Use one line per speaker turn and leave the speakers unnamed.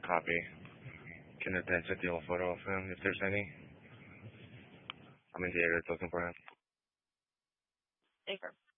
Copy. Can attach a deal photo of him if there's any. I'm in the area looking for him.
Affirm.